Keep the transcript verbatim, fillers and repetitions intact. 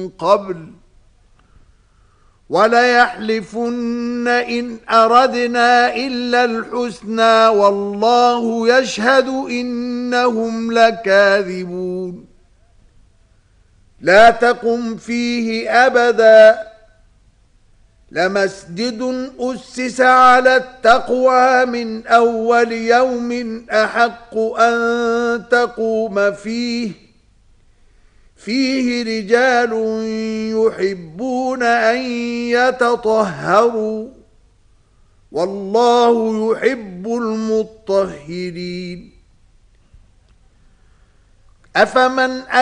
قبل وليحلفن إن أردنا إلا الحسنى والله يشهد إنهم لكاذبون لا تقم فيه أبدا لمسجد أسس على التقوى من أول يوم أحق أن تقوم فيه فيه رجال يحبون أن يتطهروا والله يحب المطهرين أفمن